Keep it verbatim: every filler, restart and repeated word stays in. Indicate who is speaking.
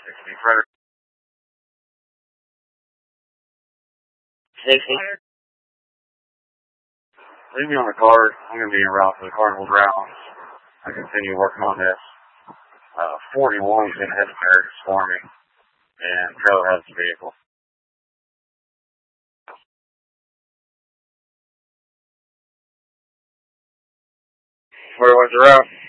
Speaker 1: sixty, Frederick. sixty. Leave me on the card. I'm going to be en route for the Carnival grounds. I continue working on this. Uh, forty-one is going to head to Paris for me. And trailer has the vehicle. Where was the route?